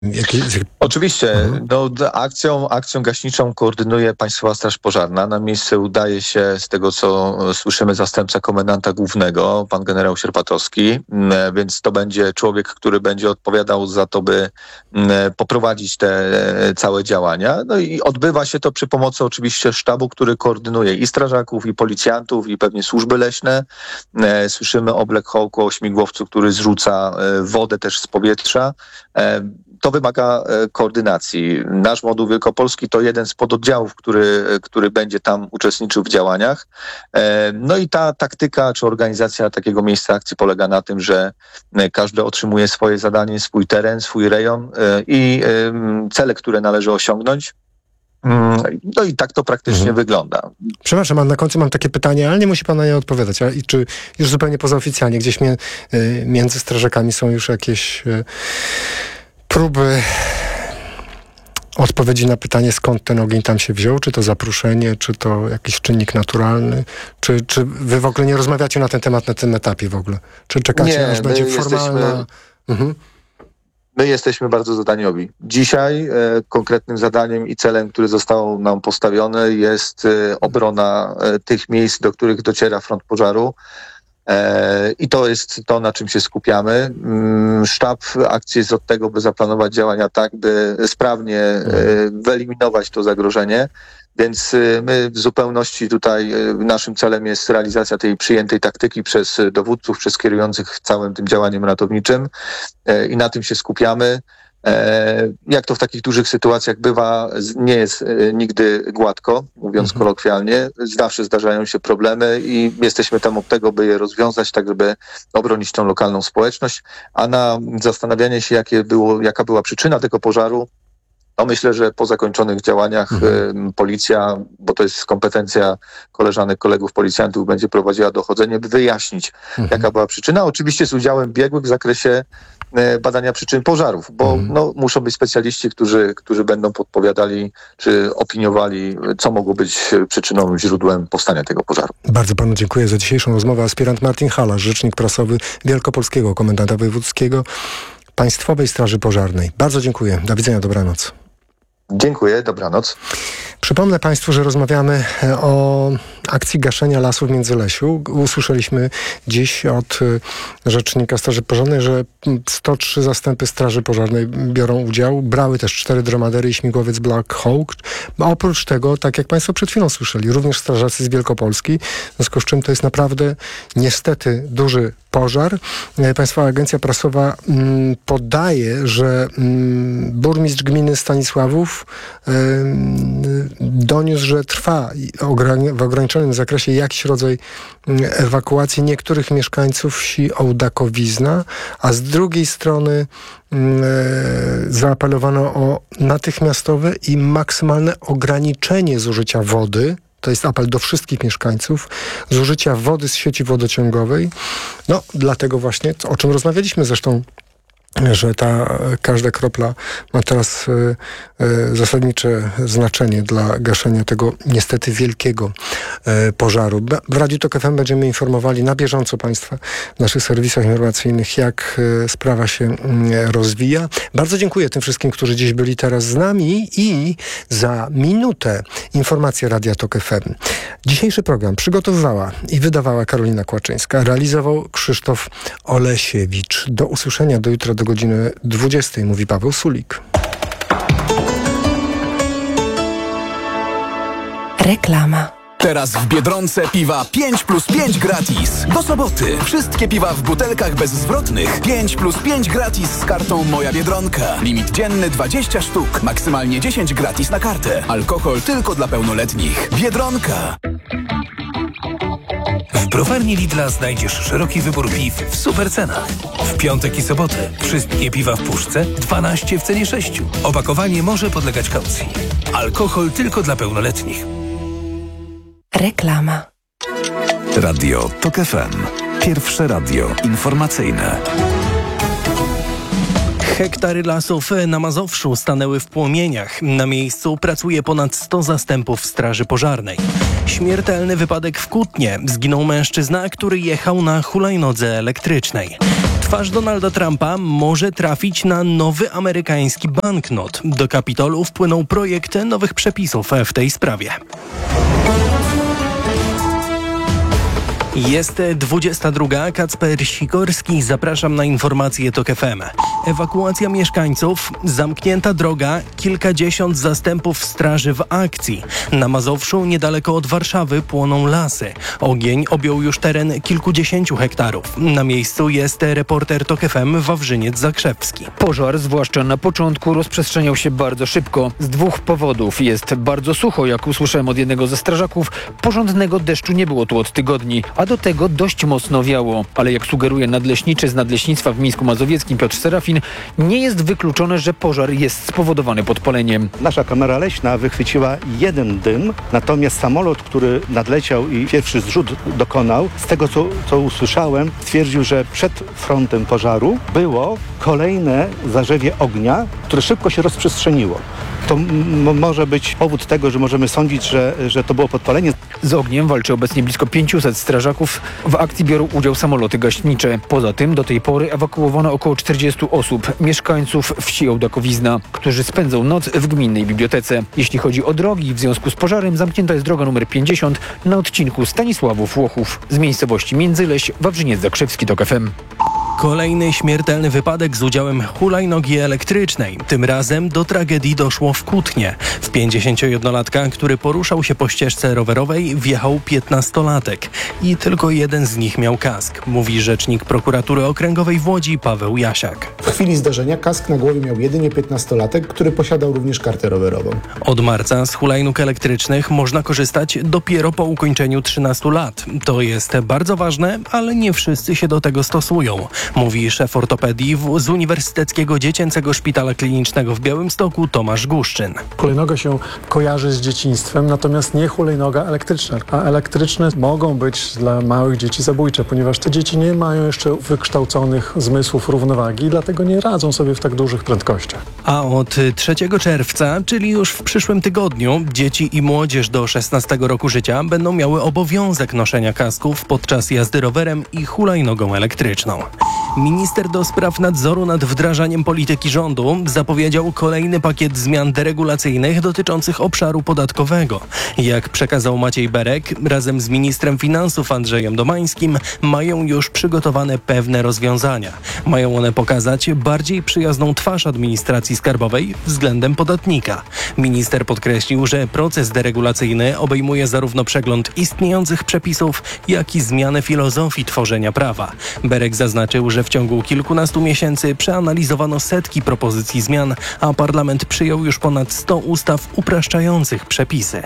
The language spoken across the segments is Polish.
Oczywiście. Akcją gaśniczą koordynuje Państwowa Straż Pożarna. Na miejsce udaje się, z tego co słyszymy, zastępca komendanta głównego, pan generał Sierpatowski, więc to będzie człowiek, który będzie odpowiadał za to, by poprowadzić te całe działania. No i odbywa się to przy pomocy oczywiście sztabu, który koordynuje i strażaków, i policjantów, i pewnie służby leśne. Słyszymy o Black Hawku, o śmigłowcu, który zrzuca wodę też z powietrza. To wymaga koordynacji. Nasz moduł wielkopolski to jeden z pododdziałów, który będzie tam uczestniczył w działaniach. No i ta taktyka czy organizacja takiego miejsca akcji polega na tym, że każdy otrzymuje swoje zadanie, swój teren, swój rejon i cele, które należy osiągnąć. No i tak to praktycznie wygląda. Przepraszam, a na końcu mam takie pytanie, ale nie musi pan na nie odpowiadać. I czy już zupełnie pozaoficjalnie, gdzieś między strażakami są już jakieś próby odpowiedzi na pytanie, skąd ten ogień tam się wziął? Czy to zapruszenie, czy to jakiś czynnik naturalny? Czy wy w ogóle nie rozmawiacie na ten temat na tym etapie w ogóle? Czy czekacie, aż będzie formalna... My jesteśmy bardzo zadaniowi. Dzisiaj konkretnym zadaniem i celem, który został nam postawiony, jest obrona tych miejsc, do których dociera front pożaru. I to jest to, na czym się skupiamy. Sztab akcji jest od tego, by zaplanować działania tak, by sprawnie wyeliminować to zagrożenie. Więc my w zupełności tutaj naszym celem jest realizacja tej przyjętej taktyki przez dowódców, przez kierujących całym tym działaniem ratowniczym i na tym się skupiamy. Jak to w takich dużych sytuacjach bywa, nie jest nigdy gładko, mówiąc kolokwialnie. Zawsze zdarzają się problemy i jesteśmy tam od tego, by je rozwiązać, tak żeby obronić tą lokalną społeczność. A na zastanawianie się, jaka była przyczyna tego pożaru, no myślę, że po zakończonych działaniach policja, bo to jest kompetencja koleżanek, kolegów policjantów, będzie prowadziła dochodzenie, by wyjaśnić, jaka była przyczyna. Oczywiście z udziałem biegłych w zakresie badania przyczyn pożarów, bo muszą być specjaliści, którzy będą podpowiadali czy opiniowali, co mogło być przyczyną, źródłem powstania tego pożaru. Bardzo panu dziękuję za dzisiejszą rozmowę. Aspirant Martin Halarz, rzecznik prasowy Wielkopolskiego Komendanta Wojewódzkiego Państwowej Straży Pożarnej. Bardzo dziękuję. Do widzenia, dobranoc. Dziękuję, dobranoc. Przypomnę Państwu, że rozmawiamy o akcji gaszenia lasów w Międzylesiu. Usłyszeliśmy dziś od rzecznika Straży Pożarnej, że 103 zastępy Straży Pożarnej biorą udział. Brały też 4 dromadery i śmigłowiec Black Hawk. A oprócz tego, tak jak Państwo przed chwilą słyszeli, również strażacy z Wielkopolski, w związku z czym to jest naprawdę niestety duży pożar. Państwowa Agencja Prasowa podaje, że burmistrz gminy Stanisławów doniósł, że trwa w ograniczonym zakresie jakiś rodzaj ewakuacji niektórych mieszkańców wsi Ołdakowizna, a z drugiej strony zaapelowano o natychmiastowe i maksymalne ograniczenie zużycia wody. To jest apel do wszystkich mieszkańców, zużycia wody z sieci wodociągowej. No, dlatego właśnie, o czym rozmawialiśmy zresztą, że każda kropla ma teraz zasadnicze znaczenie dla gaszenia tego niestety wielkiego pożaru. W Radiu Tok FM będziemy informowali na bieżąco Państwa w naszych serwisach informacyjnych, jak sprawa się rozwija. Bardzo dziękuję tym wszystkim, którzy dziś byli teraz z nami i za minutę informacje Radia Tok FM. Dzisiejszy program przygotowywała i wydawała Karolina Kłaczyńska, realizował Krzysztof Olesiewicz. Do usłyszenia do jutra do godziny 20, mówi Paweł Sulik. Reklama. Teraz w Biedronce piwa 5+5 gratis. Do soboty. Wszystkie piwa w butelkach bezzwrotnych 5+5 gratis z kartą Moja Biedronka. Limit dzienny 20 sztuk. Maksymalnie 10 gratis na kartę. Alkohol tylko dla pełnoletnich. Biedronka. W browarni Lidla znajdziesz szeroki wybór piw w super cenach. W piątek i sobotę wszystkie piwa w puszce 12 w cenie 6. Opakowanie może podlegać kaucji. Alkohol tylko dla pełnoletnich. Reklama. Radio Tok FM. Pierwsze radio informacyjne. Hektary lasów na Mazowszu stanęły w płomieniach. Na miejscu pracuje ponad 100 zastępów Straży Pożarnej. Śmiertelny wypadek w Kutnie. Zginął mężczyzna, który jechał na hulajnodze elektrycznej. Twarz Donalda Trumpa może trafić na nowy amerykański banknot. Do Kapitolu wpłynął projekt nowych przepisów w tej sprawie. Jest 22. Kacper Sikorski. Zapraszam na informacje TOK FM. Ewakuacja mieszkańców, zamknięta droga, kilkadziesiąt zastępów straży w akcji. Na Mazowszu, niedaleko od Warszawy, płoną lasy. Ogień objął już teren kilkudziesięciu hektarów. Na miejscu jest reporter TOK FM Wawrzyniec Zakrzewski. Pożar, zwłaszcza na początku, rozprzestrzeniał się bardzo szybko. Z dwóch powodów. Jest bardzo sucho, jak usłyszałem od jednego ze strażaków. Porządnego deszczu nie było tu od tygodni, a do tego dość mocno wiało. Ale jak sugeruje nadleśniczy z Nadleśnictwa w Mińsku Mazowieckim Piotr Serafin, nie jest wykluczone, że pożar jest spowodowany podpaleniem. Nasza kamera leśna wychwyciła jeden dym, natomiast samolot, który nadleciał i pierwszy zrzut dokonał, z tego co usłyszałem, stwierdził, że przed frontem pożaru było kolejne zarzewie ognia, które szybko się rozprzestrzeniło. To może być powód tego, że możemy sądzić, że to było podpalenie. Z ogniem walczy obecnie blisko 500 strażaków. W akcji biorą udział samoloty gaśnicze. Poza tym do tej pory ewakuowano około 40 osób, mieszkańców wsi Ołdakowizna, którzy spędzą noc w gminnej bibliotece. Jeśli chodzi o drogi, w związku z pożarem zamknięta jest droga nr 50 na odcinku Stanisławów-Łochów. Z miejscowości Międzyleś, Wawrzyniec Zakrzewski, TOK FM. Kolejny śmiertelny wypadek z udziałem hulajnogi elektrycznej. Tym razem do tragedii doszło w Kutnie. W 51-latka, który poruszał się po ścieżce rowerowej, wjechał 15-latek. I tylko jeden z nich miał kask, mówi rzecznik prokuratury okręgowej w Łodzi Paweł Jasiak. W chwili zdarzenia kask na głowie miał jedynie 15-latek, który posiadał również kartę rowerową. Od marca z hulajnóg elektrycznych można korzystać dopiero po ukończeniu 13 lat. To jest bardzo ważne, ale nie wszyscy się do tego stosują, mówi szef ortopedii z Uniwersyteckiego Dziecięcego Szpitala Klinicznego w Białymstoku Tomasz Guszczyn. Hulajnoga się kojarzy z dzieciństwem, natomiast nie hulajnoga elektryczna. A elektryczne mogą być dla małych dzieci zabójcze, ponieważ te dzieci nie mają jeszcze wykształconych zmysłów równowagi, dlatego nie radzą sobie w tak dużych prędkościach. A od 3 czerwca, czyli już w przyszłym tygodniu, dzieci i młodzież do 16 roku życia będą miały obowiązek noszenia kasków podczas jazdy rowerem i hulajnogą elektryczną. Minister do spraw nadzoru nad wdrażaniem polityki rządu zapowiedział kolejny pakiet zmian deregulacyjnych dotyczących obszaru podatkowego. Jak przekazał Maciej Berek, razem z ministrem finansów Andrzejem Domańskim mają już przygotowane pewne rozwiązania. Mają one pokazać bardziej przyjazną twarz administracji skarbowej względem podatnika. Minister podkreślił, że proces deregulacyjny obejmuje zarówno przegląd istniejących przepisów, jak i zmianę filozofii tworzenia prawa. Berek zaznaczył, że w ciągu kilkunastu miesięcy przeanalizowano setki propozycji zmian, a parlament przyjął już ponad 100 ustaw upraszczających przepisy.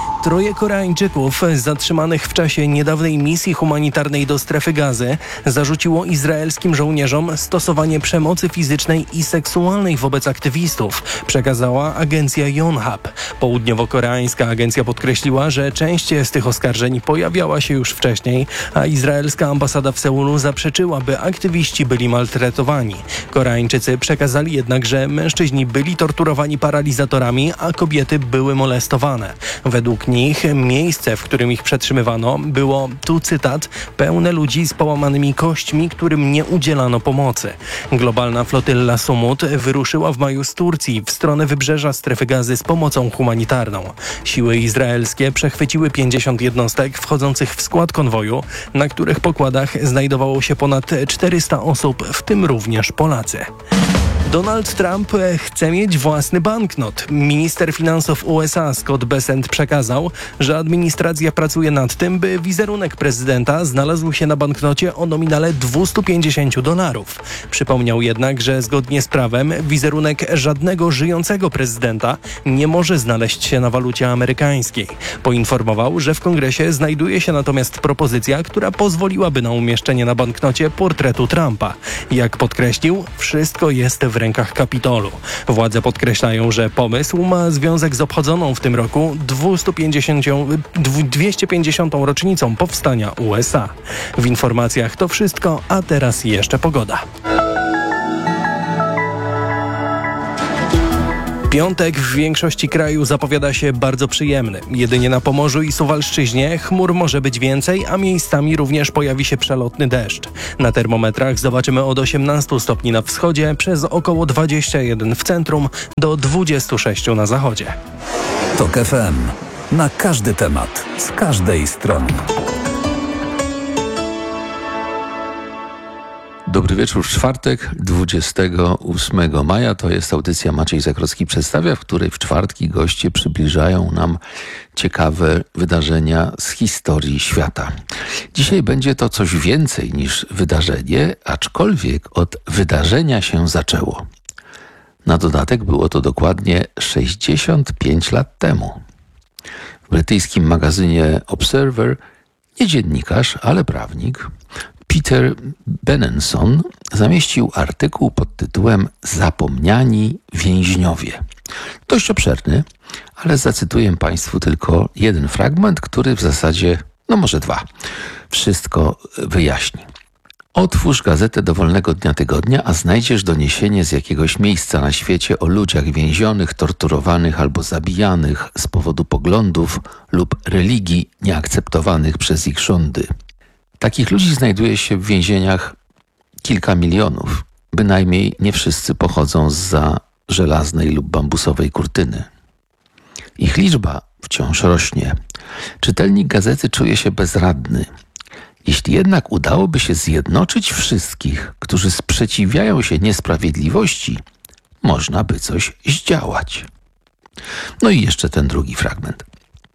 3 Koreańczyków zatrzymanych w czasie niedawnej misji humanitarnej do strefy Gazy zarzuciło izraelskim żołnierzom stosowanie przemocy fizycznej i seksualnej wobec aktywistów, przekazała agencja Yonhap. Południowo-koreańska agencja podkreśliła, że część z tych oskarżeń pojawiała się już wcześniej, a izraelska ambasada w Seulu zaprzeczyła, by aktywiści byli maltretowani. Koreańczycy przekazali jednak, że mężczyźni byli torturowani paralizatorami, a kobiety były molestowane. Według nich miejsce, w którym ich przetrzymywano, było, tu cytat, pełne ludzi z połamanymi kośćmi, którym nie udzielano pomocy. Globalna flotylla Sumut wyruszyła w maju z Turcji w stronę wybrzeża strefy Gazy z pomocą humanitarną. Siły izraelskie przechwyciły 50 jednostek wchodzących w skład konwoju, na których pokładach znajdowało się ponad 400 osób, w tym również Polacy. Donald Trump chce mieć własny banknot. Minister finansów USA Scott Bessent przekazał, że administracja pracuje nad tym, by wizerunek prezydenta znalazł się na banknocie o nominale $250. Przypomniał jednak, że zgodnie z prawem wizerunek żadnego żyjącego prezydenta nie może znaleźć się na walucie amerykańskiej. Poinformował, że w Kongresie znajduje się natomiast propozycja, która pozwoliłaby na umieszczenie na banknocie portretu Trumpa. Jak podkreślił, wszystko jest w rękach Kapitolu. Władze podkreślają, że pomysł ma związek z obchodzoną w tym roku 250. rocznicą powstania USA. W informacjach to wszystko, a teraz jeszcze pogoda. Piątek w większości kraju zapowiada się bardzo przyjemny. Jedynie na Pomorzu i Suwalszczyźnie chmur może być więcej, a miejscami również pojawi się przelotny deszcz. Na termometrach zobaczymy od 18 stopni na wschodzie, przez około 21 w centrum do 26 na zachodzie. TOK FM. Na każdy temat, z każdej strony. Dobry wieczór, w czwartek, 28 maja. To jest audycja Maciej Zakrocki przedstawia, w której w czwartki goście przybliżają nam ciekawe wydarzenia z historii świata. Dzisiaj będzie to coś więcej niż wydarzenie, aczkolwiek od wydarzenia się zaczęło. Na dodatek było to dokładnie 65 lat temu. W brytyjskim magazynie Observer nie dziennikarz, ale prawnik Peter Benenson zamieścił artykuł pod tytułem Zapomniani więźniowie. Dość obszerny, ale zacytuję Państwu tylko jeden fragment, który w zasadzie, może dwa, wszystko wyjaśni. Otwórz gazetę dowolnego dnia tygodnia, a znajdziesz doniesienie z jakiegoś miejsca na świecie o ludziach więzionych, torturowanych albo zabijanych z powodu poglądów lub religii nieakceptowanych przez ich rządy. Takich ludzi znajduje się w więzieniach kilka milionów. Bynajmniej nie wszyscy pochodzą zza żelaznej lub bambusowej kurtyny. Ich liczba wciąż rośnie. Czytelnik gazety czuje się bezradny. Jeśli jednak udałoby się zjednoczyć wszystkich, którzy sprzeciwiają się niesprawiedliwości, można by coś zdziałać. No i jeszcze ten drugi fragment.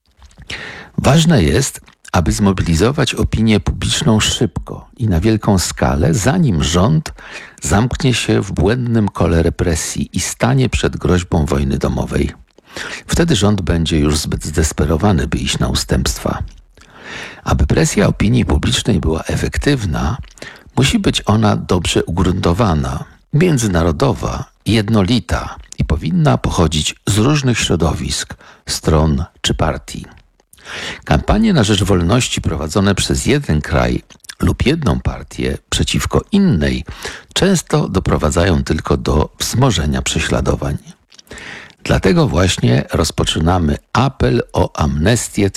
Ważne jest, aby zmobilizować opinię publiczną szybko i na wielką skalę, zanim rząd zamknie się w błędnym kole represji i stanie przed groźbą wojny domowej. Wtedy rząd będzie już zbyt zdesperowany, by iść na ustępstwa. Aby presja opinii publicznej była efektywna, musi być ona dobrze ugruntowana, międzynarodowa, jednolita i powinna pochodzić z różnych środowisk, stron czy partii. Kampanie na rzecz wolności prowadzone przez jeden kraj lub jedną partię przeciwko innej często doprowadzają tylko do wzmożenia prześladowań. Dlatego właśnie rozpoczynamy apel o amnestię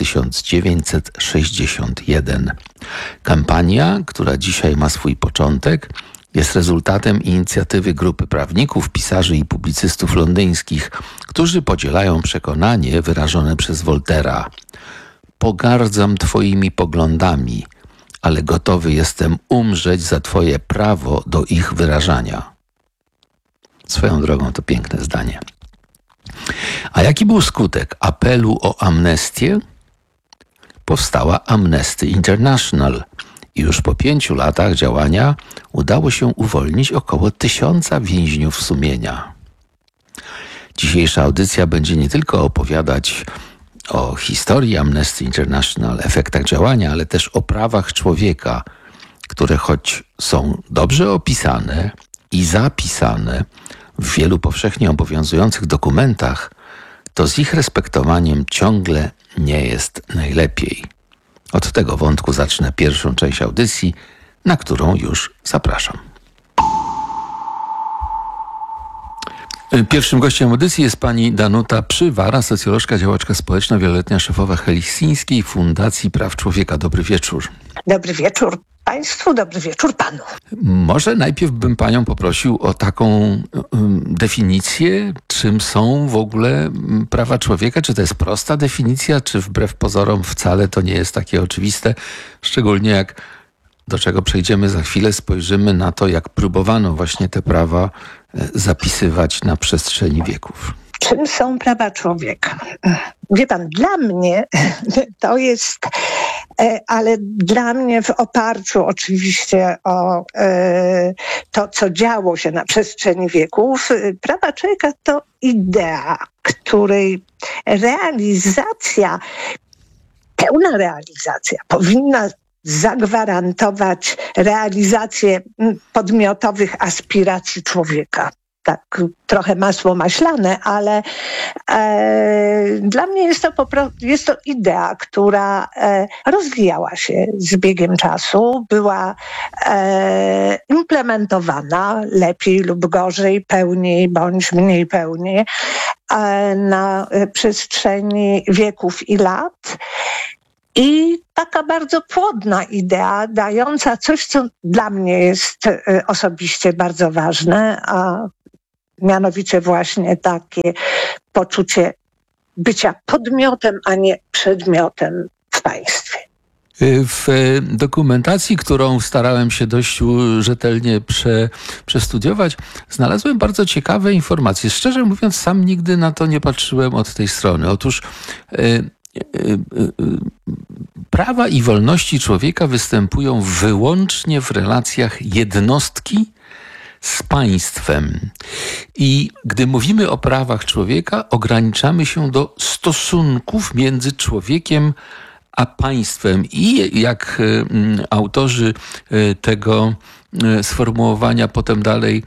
1961. Kampania, która dzisiaj ma swój początek, jest rezultatem inicjatywy grupy prawników, pisarzy i publicystów londyńskich, którzy podzielają przekonanie wyrażone przez Voltaire'a. Pogardzam twoimi poglądami, ale gotowy jestem umrzeć za twoje prawo do ich wyrażania. Swoją drogą to piękne zdanie. A jaki był skutek apelu o amnestię? Powstała Amnesty International i już po 5 latach działania udało się uwolnić około 1000 więźniów sumienia. Dzisiejsza audycja będzie nie tylko opowiadać o historii Amnesty International, efektach działania, ale też o prawach człowieka, które choć są dobrze opisane i zapisane w wielu powszechnie obowiązujących dokumentach, to z ich respektowaniem ciągle nie jest najlepiej. Od tego wątku zacznę pierwszą część audycji, na którą już zapraszam. Pierwszym gościem audycji jest pani Danuta Przywara, socjolożka, działaczka społeczna, wieloletnia szefowa Helsińskiej Fundacji Praw Człowieka. Dobry wieczór. Dobry wieczór Państwu, dobry wieczór Panu. Może najpierw bym Panią poprosił o taką definicję, czym są w ogóle prawa człowieka. Czy to jest prosta definicja, czy wbrew pozorom wcale to nie jest takie oczywiste? Szczególnie jak, do czego przejdziemy za chwilę, spojrzymy na to, jak próbowano właśnie te prawa zapisywać na przestrzeni wieków. Czym są prawa człowieka? Wie pan, dla mnie to jest, ale dla mnie w oparciu oczywiście o to, co działo się na przestrzeni wieków, prawa człowieka to idea, której realizacja, pełna realizacja powinna zagwarantować realizację podmiotowych aspiracji człowieka. Tak trochę masło maślane, ale dla mnie jest to idea, która rozwijała się z biegiem czasu, była implementowana lepiej lub gorzej, pełniej bądź mniej pełniej, na przestrzeni wieków i lat. I taka bardzo płodna idea, dająca coś, co dla mnie jest osobiście bardzo ważne, a mianowicie właśnie takie poczucie bycia podmiotem, a nie przedmiotem w państwie. W dokumentacji, którą starałem się dość rzetelnie przestudiować, znalazłem bardzo ciekawe informacje. Szczerze mówiąc, sam nigdy na to nie patrzyłem od tej strony. Otóż prawa i wolności człowieka występują wyłącznie w relacjach jednostki z państwem. I gdy mówimy o prawach człowieka, ograniczamy się do stosunków między człowiekiem a państwem. I jak autorzy tego sformułowania potem dalej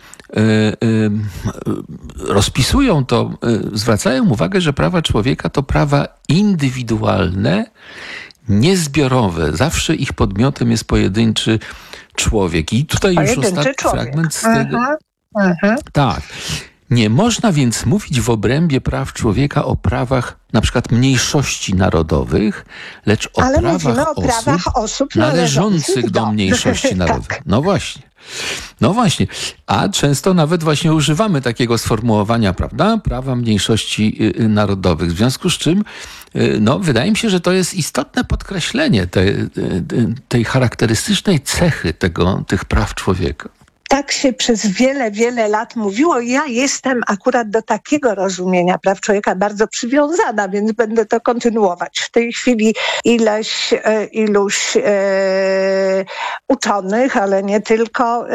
rozpisują, to zwracają uwagę, że prawa człowieka to prawa indywidualne, niezbiorowe. Zawsze ich podmiotem jest pojedynczy człowiek. I tutaj już ostatni fragment z tego. Tak. Nie można więc mówić w obrębie praw człowieka o prawach na przykład mniejszości narodowych, lecz o prawach osób należących do mniejszości narodowych. Tak. No właśnie. A często nawet właśnie używamy takiego sformułowania, prawda? Prawa mniejszości narodowych. W związku z czym wydaje mi się, że to jest istotne podkreślenie tej charakterystycznej cechy tych praw człowieka. Tak się przez wiele, wiele lat mówiło. Ja jestem akurat do takiego rozumienia praw człowieka bardzo przywiązana, więc będę to kontynuować. W tej chwili iluś uczonych, ale nie tylko,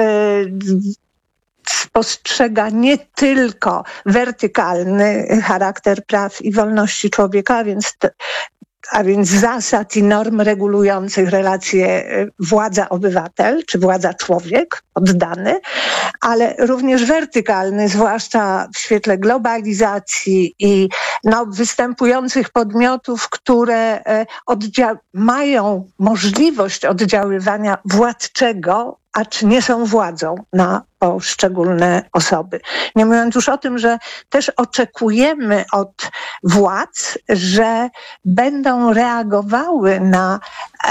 spostrzega nie tylko wertykalny charakter praw i wolności człowieka, a więc zasad i norm regulujących relacje władza-obywatel, czy władza-człowiek oddany, ale również wertykalny, zwłaszcza w świetle globalizacji i występujących podmiotów, które mają możliwość oddziaływania władczego, acz nie są władzą na poszczególne osoby. Nie mówiąc już o tym, że też oczekujemy od władz, że będą reagowały na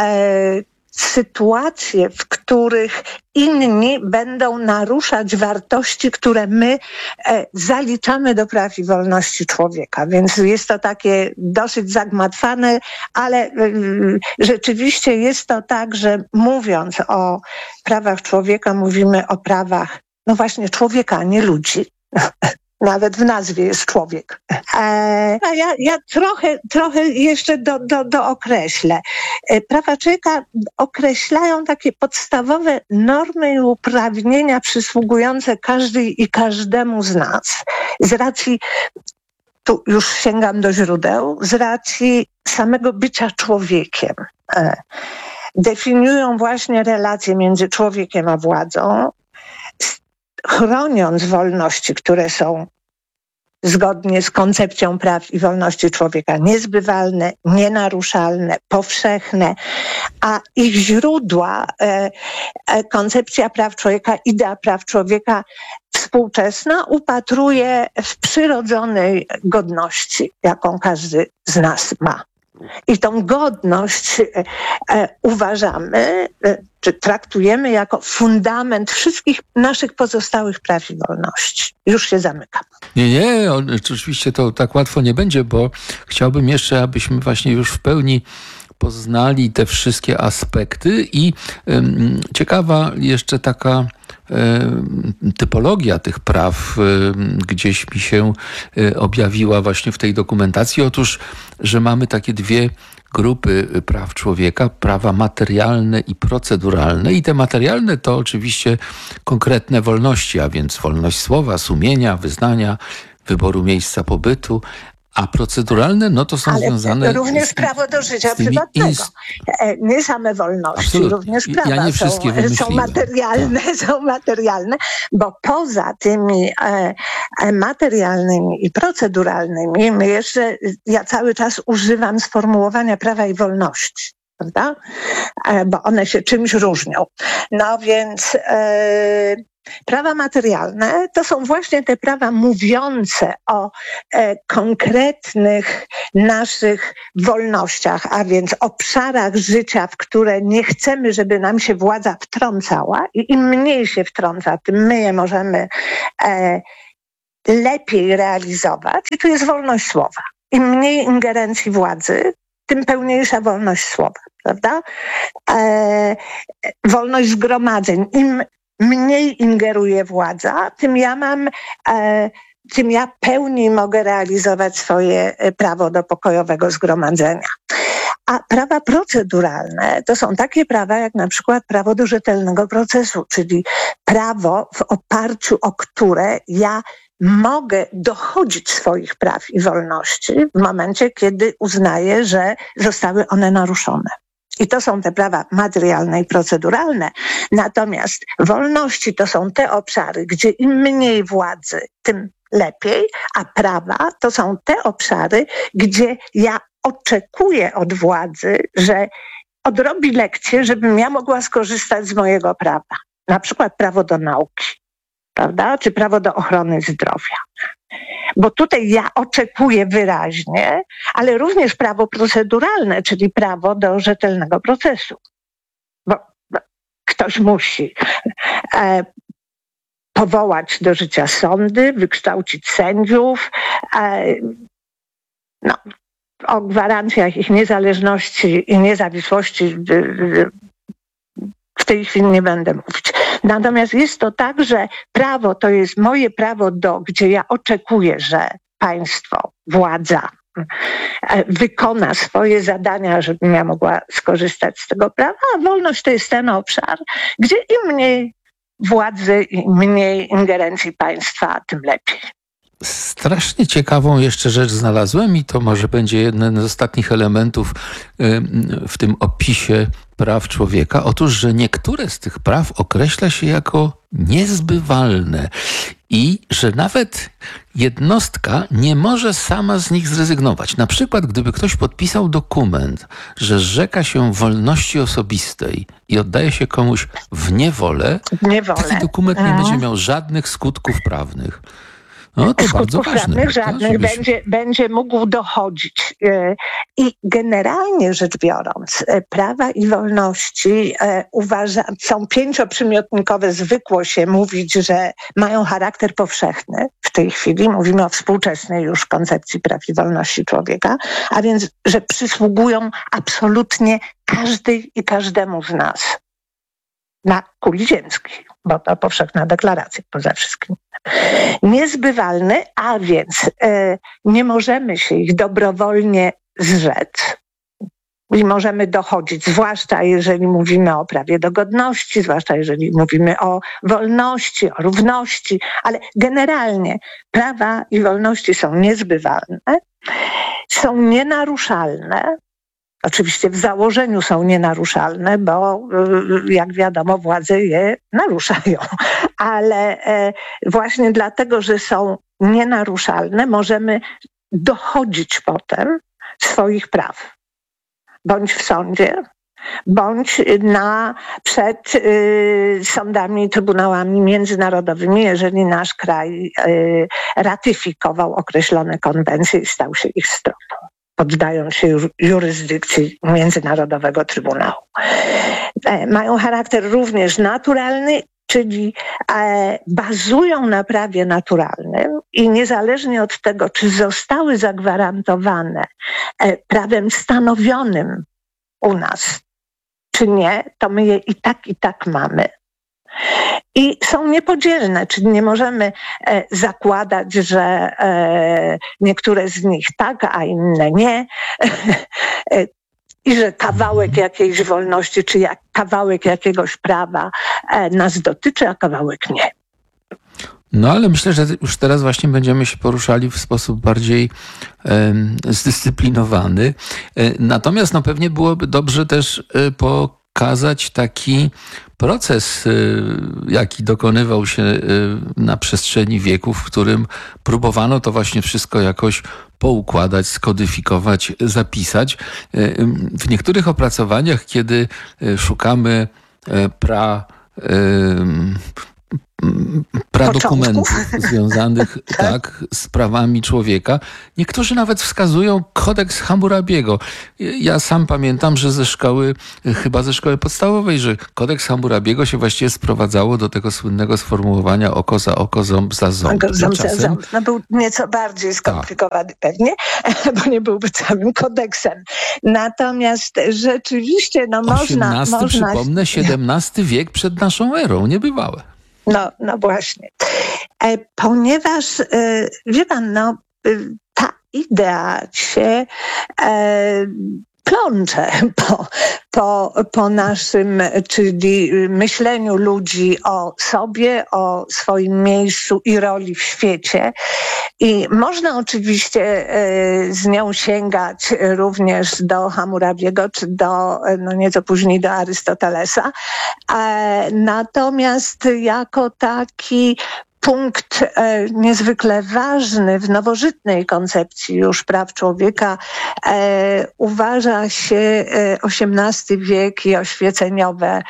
sytuacje, w których inni będą naruszać wartości, które my zaliczamy do praw i wolności człowieka. Więc jest to takie dosyć zagmatwane, ale rzeczywiście jest to tak, że mówiąc o prawach człowieka, mówimy o prawach, właśnie człowieka, a nie ludzi. Nawet w nazwie jest człowiek. A ja trochę jeszcze dookreślę. Prawa człowieka określają takie podstawowe normy i uprawnienia przysługujące każdej i każdemu z nas. Z racji, tu już sięgam do źródeł, z racji samego bycia człowiekiem. Definiują właśnie relacje między człowiekiem a władzą, chroniąc wolności, które są zgodnie z koncepcją praw i wolności człowieka niezbywalne, nienaruszalne, powszechne, a ich źródła, koncepcja praw człowieka, idea praw człowieka współczesna upatruje w przyrodzonej godności, jaką każdy z nas ma. I tą godność uważamy, czy traktujemy jako fundament wszystkich naszych pozostałych praw i wolności. Już się zamykam. Nie, oczywiście to tak łatwo nie będzie, bo chciałbym jeszcze, abyśmy właśnie już w pełni poznali te wszystkie aspekty i ciekawa jeszcze taka typologia tych praw gdzieś mi się objawiła właśnie w tej dokumentacji. Otóż, że mamy takie dwie grupy praw człowieka, prawa materialne i proceduralne. I te materialne to oczywiście konkretne wolności, a więc wolność słowa, sumienia, wyznania, wyboru miejsca pobytu. A proceduralne, to są związane... Również prawo do życia prywatnego. Nie same wolności, absolutnie. Również prawa ja nie wszystkie są materialne, bo poza tymi materialnymi i proceduralnymi, ja cały czas używam sformułowania prawa i wolności. Prawda? Bo one się czymś różnią. Więc Prawa materialne to są właśnie te prawa mówiące o konkretnych naszych wolnościach, a więc obszarach życia, w które nie chcemy, żeby nam się władza wtrącała i im mniej się wtrąca, tym my je możemy lepiej realizować. I tu jest wolność słowa. Im mniej ingerencji władzy, tym pełniejsza wolność słowa, prawda? Wolność zgromadzeń. Im mniej ingeruje władza, tym ja pełniej mogę realizować swoje prawo do pokojowego zgromadzenia. A prawa proceduralne to są takie prawa jak na przykład prawo do rzetelnego procesu, czyli prawo, w oparciu o które ja mogę dochodzić swoich praw i wolności w momencie, kiedy uznaję, że zostały one naruszone. I to są te prawa materialne i proceduralne. Natomiast wolności to są te obszary, gdzie im mniej władzy, tym lepiej, a prawa to są te obszary, gdzie ja oczekuję od władzy, że odrobi lekcję, żebym ja mogła skorzystać z mojego prawa. Na przykład prawo do nauki, prawda? Czy prawo do ochrony zdrowia. Bo tutaj ja oczekuję wyraźnie, ale również prawo proceduralne, czyli prawo do rzetelnego procesu. Bo ktoś musi powołać do życia sądy, wykształcić sędziów. O gwarancjach ich niezależności i niezawisłości w tej chwili nie będę mówić. Natomiast jest to tak, że prawo to jest moje prawo, gdzie ja oczekuję, że państwo, władza wykona swoje zadania, żebym ja mogła skorzystać z tego prawa, a wolność to jest ten obszar, gdzie im mniej władzy i mniej ingerencji państwa, tym lepiej. Strasznie ciekawą jeszcze rzecz znalazłem i to może będzie jeden z ostatnich elementów w tym opisie praw człowieka. Otóż, że niektóre z tych praw określa się jako niezbywalne i że nawet jednostka nie może sama z nich zrezygnować. Na przykład, gdyby ktoś podpisał dokument, że zrzeka się wolności osobistej i oddaje się komuś w niewolę, taki dokument nie będzie miał żadnych skutków prawnych. No, to bardzo ważne. Żadnych będzie mógł dochodzić. I generalnie rzecz biorąc, prawa i wolności są pięcioprzymiotnikowe. Zwykło się mówić, że mają charakter powszechny. W tej chwili mówimy o współczesnej już koncepcji praw i wolności człowieka, a więc, że przysługują absolutnie każdej i każdemu z nas na kuli ziemskiej, bo to powszechna deklaracja poza wszystkim. Niezbywalny, a więc nie możemy się ich dobrowolnie zrzec i możemy dochodzić, zwłaszcza jeżeli mówimy o prawie do godności, zwłaszcza jeżeli mówimy o wolności, o równości, ale generalnie prawa i wolności są niezbywalne, są nienaruszalne. Oczywiście w założeniu są nienaruszalne, bo jak wiadomo władze je naruszają, ale właśnie dlatego, że są nienaruszalne, możemy dochodzić potem swoich praw. Bądź w sądzie, bądź przed sądami i trybunałami międzynarodowymi, jeżeli nasz kraj ratyfikował określone konwencje i stał się ich stroną, poddając się jurysdykcji Międzynarodowego Trybunału. Mają charakter również naturalny, czyli bazują na prawie naturalnym i niezależnie od tego, czy zostały zagwarantowane prawem stanowionym u nas, czy nie, to my je i tak mamy. I są niepodzielne, czyli nie możemy zakładać, że niektóre z nich tak, a inne nie. I że kawałek jakiejś wolności, czy kawałek jakiegoś prawa nas dotyczy, a kawałek nie. No ale myślę, że już teraz właśnie będziemy się poruszali w sposób bardziej zdyscyplinowany. Natomiast pewnie byłoby dobrze też pokazać taki proces, jaki dokonywał się na przestrzeni wieków, w którym próbowano to właśnie wszystko jakoś poukładać, skodyfikować, zapisać. W niektórych opracowaniach, kiedy szukamy pradokumentów związanych tak, z prawami człowieka. Niektórzy nawet wskazują kodeks Hammurabiego. Ja sam pamiętam, że chyba ze szkoły podstawowej, że kodeks Hammurabiego się właściwie sprowadzało do tego słynnego sformułowania oko za oko, ząb za ząb. Ząb za ząb. No był nieco bardziej skomplikowany pewnie, bo nie byłby całym kodeksem. Natomiast rzeczywiście, można... Przypomnę, XVII wiek przed naszą erą, niebywałe. No właśnie. Ponieważ, wie pan, ta idea się plącze po naszym, czyli myśleniu ludzi o sobie, o swoim miejscu i roli w świecie. I można oczywiście z nią sięgać również do Hammurabiego, czy nieco później do Arystotelesa. Natomiast jako taki punkt niezwykle ważny w nowożytnej koncepcji już praw człowieka uważa się XVIII wiek i oświeceniowe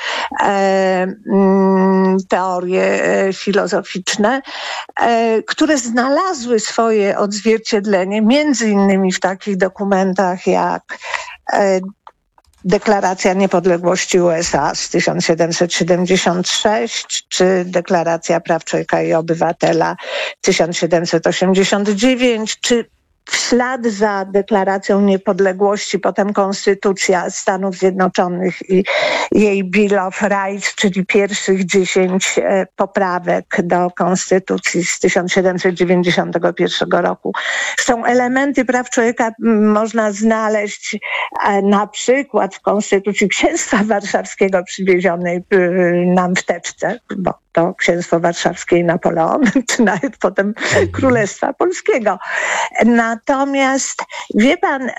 teorie filozoficzne, które znalazły swoje odzwierciedlenie między innymi w takich dokumentach jak Deklaracja Niepodległości USA z 1776, czy Deklaracja Praw Człowieka i Obywatela 1789, czy w ślad za Deklaracją Niepodległości potem Konstytucja Stanów Zjednoczonych i jej Bill of Rights, czyli pierwszych 10 poprawek do Konstytucji z 1791 roku. Zresztą elementy praw człowieka można znaleźć na przykład w Konstytucji Księstwa Warszawskiego przywiezionej nam w teczce, bo to Księstwo Warszawskie i Napoleon, czy nawet potem Królestwa Polskiego. Natomiast wie pan,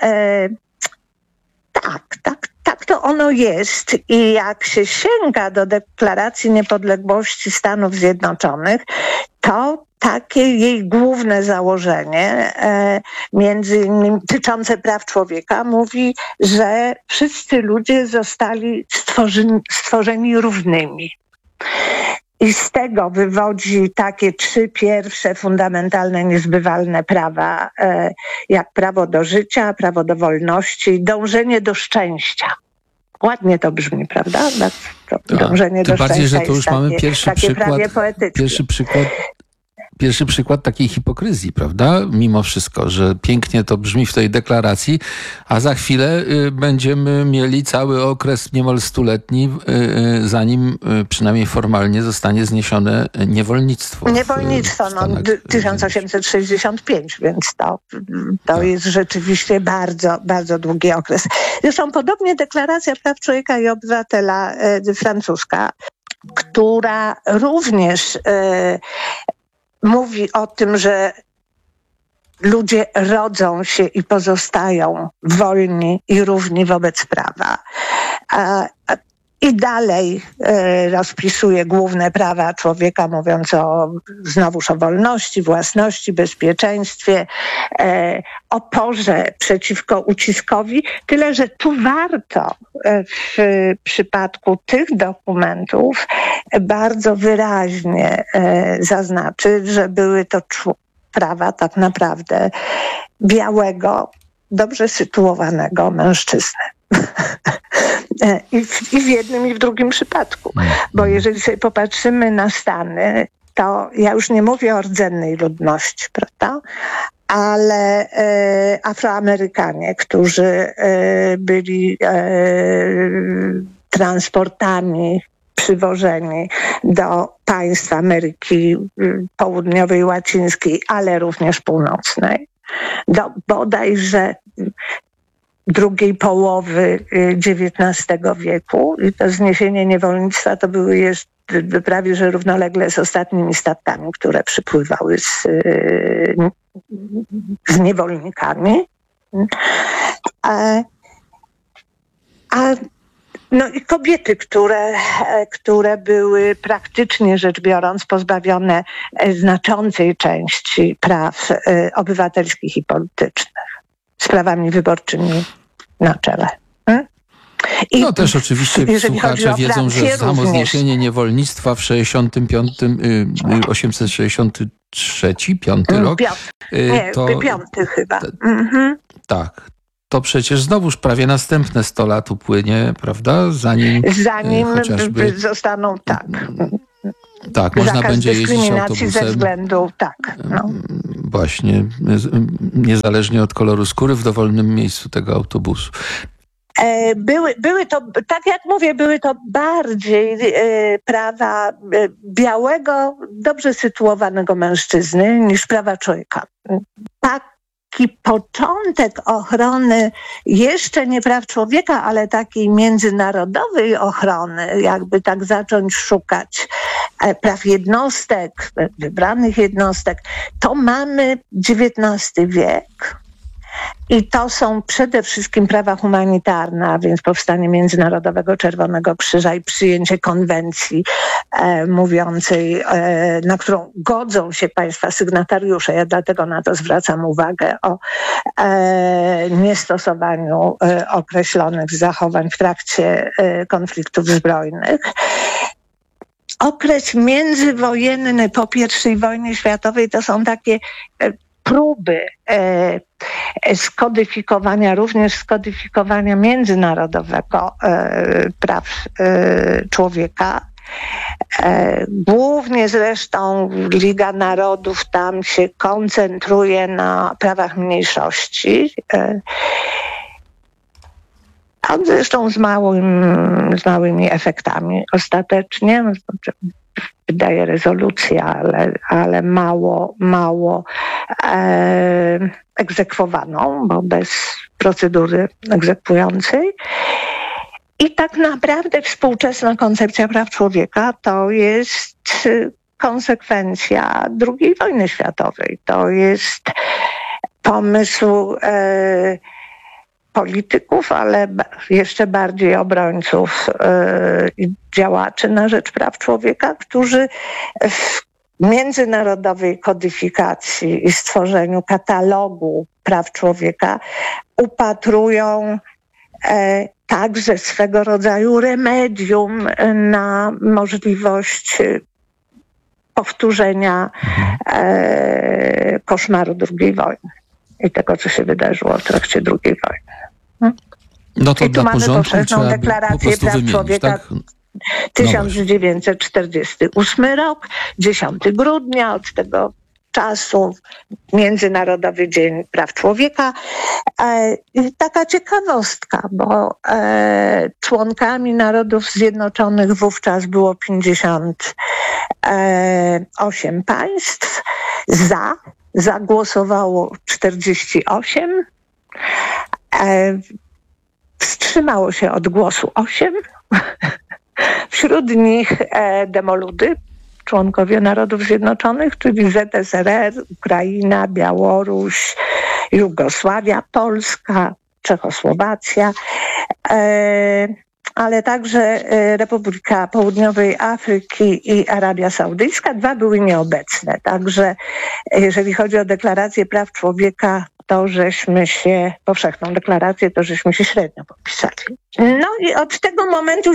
tak to ono jest i jak się sięga do Deklaracji Niepodległości Stanów Zjednoczonych, to takie jej główne założenie, między innymi dotyczące praw człowieka, mówi, że wszyscy ludzie zostali stworzeni równymi. I z tego wywodzi takie 3 pierwsze fundamentalne, niezbywalne prawa, jak prawo do życia, prawo do wolności, dążenie do szczęścia. Ładnie to brzmi, prawda? Dążenie do szczęścia. Tym bardziej, że to już mamy pierwszy przykład takiej hipokryzji, prawda? Mimo wszystko, że pięknie to brzmi w tej deklaracji, a za chwilę będziemy mieli cały okres niemal 100-letni, zanim przynajmniej formalnie zostanie zniesione niewolnictwo. Niewolnictwo, 1865, więc to jest rzeczywiście bardzo, bardzo długi okres. Zresztą podobnie Deklaracja Praw Człowieka i Obywatela francuska, która również mówi o tym, że ludzie rodzą się i pozostają wolni i równi wobec prawa. I dalej rozpisuje główne prawa człowieka, mówiąc znowuż o wolności, własności, bezpieczeństwie, oporze przeciwko uciskowi. Tyle, że tu warto w przypadku tych dokumentów bardzo wyraźnie zaznaczyć, że były to prawa tak naprawdę białego, dobrze sytuowanego mężczyzny. I w jednym, i w drugim przypadku. Bo jeżeli sobie popatrzymy na Stany, to ja już nie mówię o rdzennej ludności, prawda? Ale Afroamerykanie, którzy byli transportami przywożeni do państw Ameryki Południowej, Łacińskiej, ale również Północnej, do bodajże drugiej połowy XIX wieku i to zniesienie niewolnictwa to były prawie że równolegle z ostatnimi statkami, które przypływały z niewolnikami. No i kobiety, które były praktycznie rzecz biorąc pozbawione znaczącej części praw obywatelskich i politycznych, z prawami wyborczymi na czele. I No też oczywiście jeżeli chodzi słuchacze o wiedzą, że Francję samo również. zniesienie niewolnictwa w 865 rok, Piąty chyba. tak, to przecież znowuż prawie następne 100 lat upłynie, prawda? Zanim chociażby zostaną, tak, można zakaz będzie jeździć dyskryminacji ze autobusem. względu, Właśnie, niezależnie od koloru skóry, w dowolnym miejscu tego autobusu. Były to, tak jak mówię, były to bardziej prawa białego, dobrze sytuowanego mężczyzny niż prawa człowieka. Taki początek ochrony jeszcze nie praw człowieka, ale takiej międzynarodowej ochrony, jakby tak zacząć szukać praw jednostek, wybranych jednostek, to mamy XIX wiek. I to są przede wszystkim prawa humanitarne, a więc powstanie Międzynarodowego Czerwonego Krzyża i przyjęcie konwencji mówiącej, na którą godzą się państwa sygnatariusze. Ja dlatego na to zwracam uwagę, o niestosowaniu określonych zachowań w trakcie konfliktów zbrojnych. Okres międzywojenny po I wojnie światowej to są takie próby również skodyfikowania międzynarodowego praw człowieka. Głównie zresztą Liga Narodów tam się koncentruje na prawach mniejszości. A zresztą z małymi efektami ostatecznie. Wydaje rezolucja, ale mało egzekwowaną, bo bez procedury egzekwującej. I tak naprawdę współczesna koncepcja praw człowieka to jest konsekwencja II wojny światowej. To jest pomysł polityków, ale jeszcze bardziej obrońców i działaczy na rzecz praw człowieka, którzy w międzynarodowej kodyfikacji i stworzeniu katalogu praw człowieka upatrują także swego rodzaju remedium na możliwość powtórzenia koszmaru II wojny i tego, co się wydarzyło w trakcie II wojny. No to I tu dla mamy porządku powszechną trzeba deklarację praw człowieka. tak? 1948 rok, 10 grudnia, od tego czasu Międzynarodowy Dzień Praw Człowieka. Taka ciekawostka, bo członkami Narodów Zjednoczonych wówczas było 58 państw, zagłosowało 48, wstrzymało się od głosu 8, wśród nich demoludy, członkowie Narodów Zjednoczonych, czyli ZSRR, Ukraina, Białoruś, Jugosławia, Polska, Czechosłowacja, ale także Republika Południowej Afryki i Arabia Saudyjska. 2 były nieobecne. Także jeżeli chodzi o deklarację praw człowieka, powszechną deklarację, to żeśmy się średnio podpisali. No i od tego momentu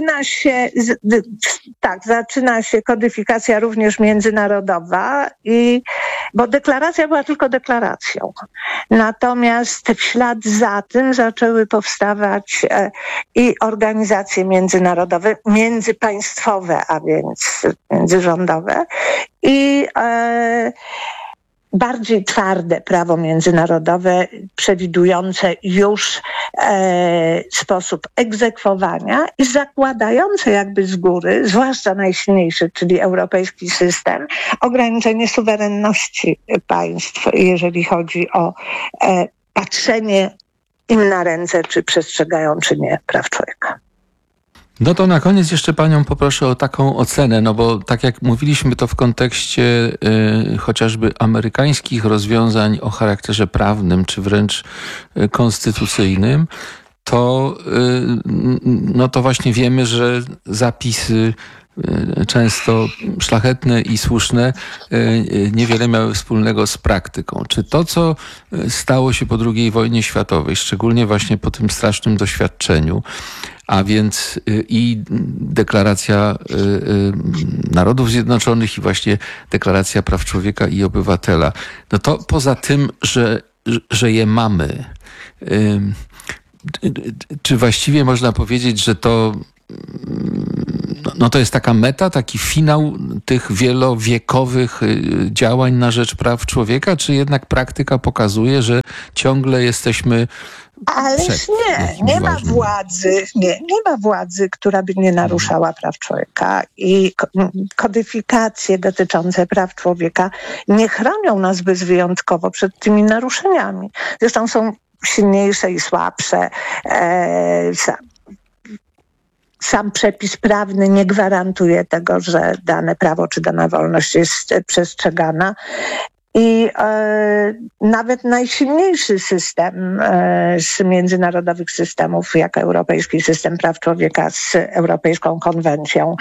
zaczyna się kodyfikacja również międzynarodowa, bo deklaracja była tylko deklaracją. Natomiast w ślad za tym zaczęły powstawać i organizacje międzynarodowe, międzypaństwowe, a więc międzyrządowe i bardziej twarde prawo międzynarodowe, przewidujące już sposób egzekwowania i zakładające jakby z góry, zwłaszcza najsilniejszy, czyli europejski system, ograniczenie suwerenności państw, jeżeli chodzi o patrzenie im na ręce, czy przestrzegają, czy nie praw człowieka. No to na koniec jeszcze panią poproszę o taką ocenę, no bo tak jak mówiliśmy to w kontekście chociażby amerykańskich rozwiązań o charakterze prawnym, czy wręcz konstytucyjnym, to, no to właśnie wiemy, że zapisy często szlachetne i słuszne, niewiele miały wspólnego z praktyką. Czy to, co stało się po II wojnie światowej, szczególnie właśnie po tym strasznym doświadczeniu, a więc i deklaracja Narodów Zjednoczonych i właśnie deklaracja praw człowieka i obywatela, no to poza tym, że je mamy, czy właściwie można powiedzieć, że to to jest taka meta, taki finał tych wielowiekowych działań na rzecz praw człowieka, czy jednak praktyka pokazuje, że ciągle jesteśmy Ależ nie ma władzy, nie ma władzy, która by nie naruszała praw człowieka i kodyfikacje dotyczące praw człowieka nie chronią nas bezwyjątkowo przed tymi naruszeniami. Zresztą są silniejsze i słabsze. Sam przepis prawny nie gwarantuje tego, że dane prawo czy dana wolność jest przestrzegana. I nawet najsilniejszy system z międzynarodowych systemów, jak Europejski System Praw Człowieka z Europejską Konwencją,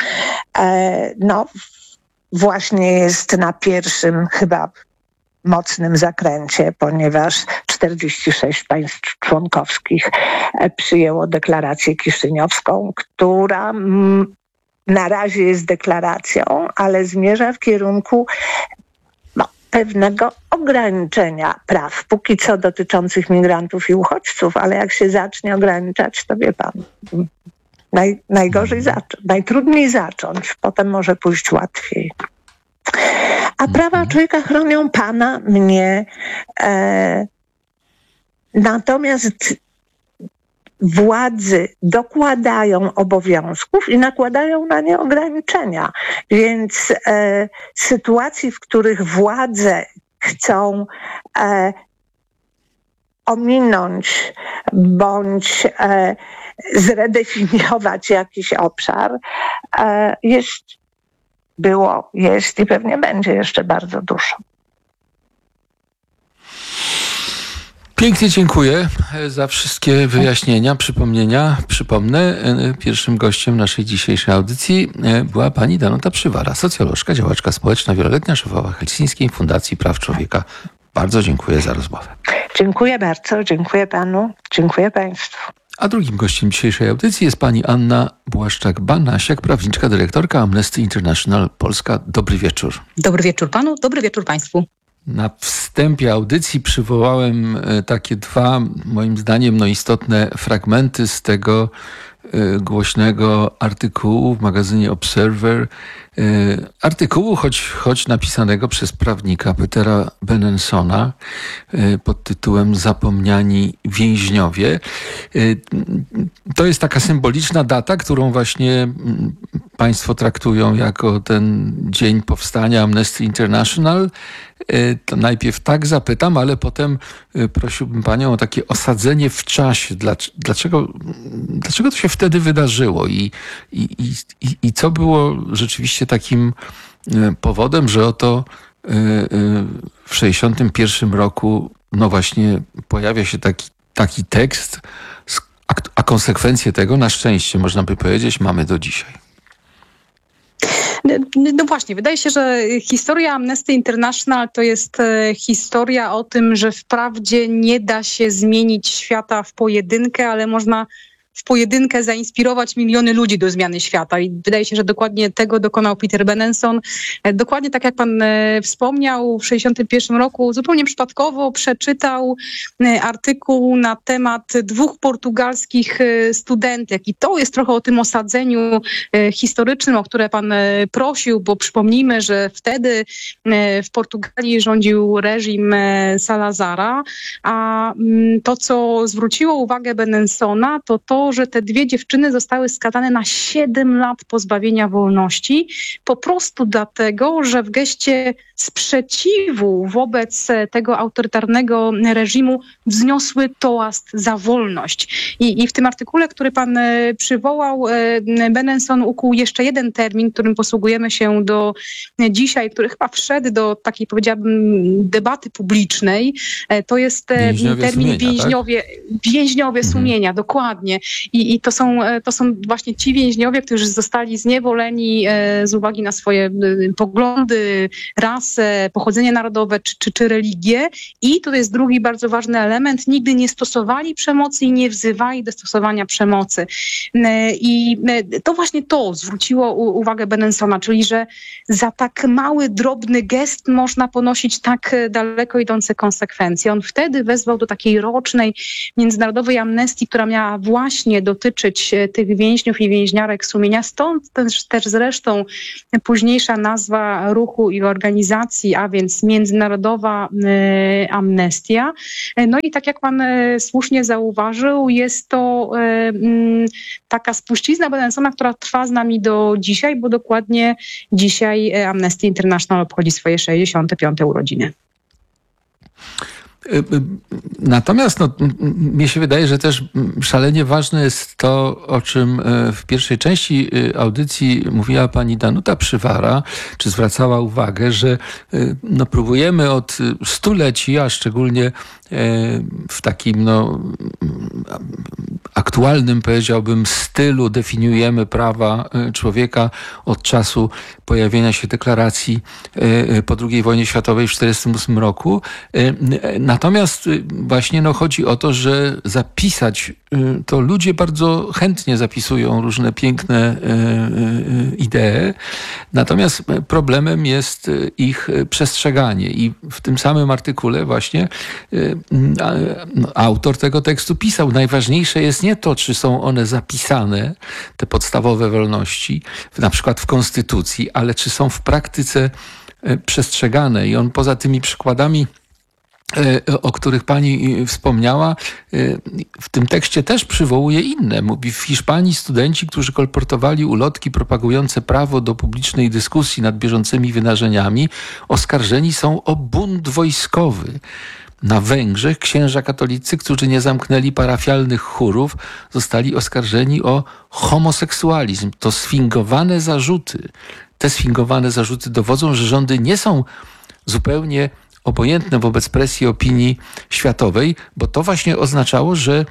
właśnie jest na pierwszym chyba mocnym zakręcie, ponieważ 46 państw członkowskich przyjęło deklarację kiszyniowską, która na razie jest deklaracją, ale zmierza w kierunku pewnego ograniczenia praw, póki co dotyczących migrantów i uchodźców, ale jak się zacznie ograniczać, to wie pan, najgorzej zacząć, najtrudniej zacząć, potem może pójść łatwiej. A prawa człowieka chronią pana, mnie, natomiast władzy dokładają obowiązków i nakładają na nie ograniczenia. Więc sytuacji, w których władze chcą ominąć bądź zredefiniować jakiś obszar, jest i pewnie będzie jeszcze bardzo dużo. Pięknie dziękuję za wszystkie wyjaśnienia, przypomnienia. Przypomnę, pierwszym gościem naszej dzisiejszej audycji była pani Danuta Przywara, socjolożka, działaczka społeczna, wieloletnia szefowa Helsińskiej Fundacji Praw Człowieka. Bardzo dziękuję za rozmowę. Dziękuję bardzo, dziękuję panu, dziękuję państwu. A drugim gościem dzisiejszej audycji jest pani Anna Błaszczak-Banasiak, prawniczka, dyrektorka Amnesty International Polska. Dobry wieczór. Dobry wieczór panu, dobry wieczór państwu. Na wstępie audycji przywołałem takie dwa, moim zdaniem, istotne fragmenty z tego głośnego artykułu w magazynie Observer. Artykułu, choć napisanego przez prawnika Petera Benensona pod tytułem Zapomniani więźniowie. To jest taka symboliczna data, którą właśnie państwo traktują jako ten dzień powstania Amnesty International. To najpierw tak zapytam, ale potem prosiłbym panią o takie osadzenie w czasie. Dlaczego to się wtedy wydarzyło i co było rzeczywiście takim powodem, że oto w 1961 roku właśnie pojawia się taki tekst, a konsekwencje tego, na szczęście można by powiedzieć, mamy do dzisiaj. No właśnie, wydaje się, że historia Amnesty International to jest historia o tym, że wprawdzie nie da się zmienić świata w pojedynkę, ale można w pojedynkę zainspirować miliony ludzi do zmiany świata. I wydaje się, że dokładnie tego dokonał Peter Benenson. Dokładnie tak jak pan wspomniał, w 1961 roku zupełnie przypadkowo przeczytał artykuł na temat dwóch portugalskich studentek. I to jest trochę o tym osadzeniu historycznym, o które pan prosił, bo przypomnijmy, że wtedy w Portugalii rządził reżim Salazara, a to, co zwróciło uwagę Benensona, to, że te dwie dziewczyny zostały skazane na 7 lat pozbawienia wolności, po prostu dlatego, że w geście sprzeciwu wobec tego autorytarnego reżimu wzniosły toast za wolność. I w tym artykule, który pan przywołał, Benenson ukuł jeszcze jeden termin, którym posługujemy się do dzisiaj, który chyba wszedł do takiej, powiedziałabym, debaty publicznej. To jest termin więźniowie sumienia, dokładnie. I to są właśnie ci więźniowie, którzy zostali zniewoleni z uwagi na swoje poglądy, rasę, pochodzenie narodowe czy religię. I to jest drugi bardzo ważny element. Nigdy nie stosowali przemocy i nie wzywali do stosowania przemocy. I to właśnie to zwróciło uwagę Benensona, czyli że za tak mały, drobny gest można ponosić tak daleko idące konsekwencje. On wtedy wezwał do takiej rocznej międzynarodowej amnestii, która miała właśnie dotyczyć tych więźniów i więźniarek sumienia. Stąd też zresztą późniejsza nazwa ruchu i organizacji, a więc Międzynarodowa Amnestia. No i tak jak pan słusznie zauważył, jest to taka spuścizna Benensona, która trwa z nami do dzisiaj, bo dokładnie dzisiaj Amnesty International obchodzi swoje 65. urodziny. Natomiast mnie się wydaje, że też szalenie ważne jest to, o czym w pierwszej części audycji mówiła pani Danuta Przywara, czy zwracała uwagę, że próbujemy od stuleci, a szczególnie w takim aktualnym, powiedziałbym, stylu definiujemy prawa człowieka od czasu pojawienia się deklaracji po II wojnie światowej w 1948 roku. Natomiast właśnie chodzi o to, że zapisać, to ludzie bardzo chętnie zapisują różne piękne idee, natomiast problemem jest ich przestrzeganie i w tym samym artykule właśnie autor tego tekstu pisał, najważniejsze jest nie to, czy są one zapisane, te podstawowe wolności, na przykład w Konstytucji, ale czy są w praktyce przestrzegane. I on poza tymi przykładami, o których pani wspomniała, w tym tekście też przywołuje inne. Mówi, w Hiszpanii studenci, którzy kolportowali ulotki propagujące prawo do publicznej dyskusji nad bieżącymi wydarzeniami, oskarżeni są o bunt wojskowy. Na Węgrzech księża katolicy, którzy nie zamknęli parafialnych chórów, zostali oskarżeni o homoseksualizm. To sfingowane zarzuty. Te sfingowane zarzuty dowodzą, że rządy nie są zupełnie obojętne wobec presji opinii światowej, bo to właśnie oznaczało, że